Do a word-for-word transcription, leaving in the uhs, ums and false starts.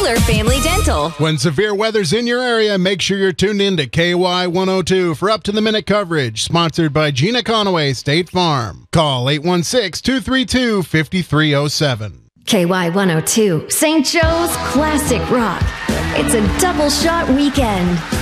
Wheeler Family Dental. When severe weather's in your area, make sure you're tuned in to K Y one oh two for up-to-the-minute coverage. Sponsored by Gina Conaway, State Farm. Call eight one six, two three two, five three oh seven. K Y one oh two, Saint Joe's Classic Rock. It's a double shot weekend.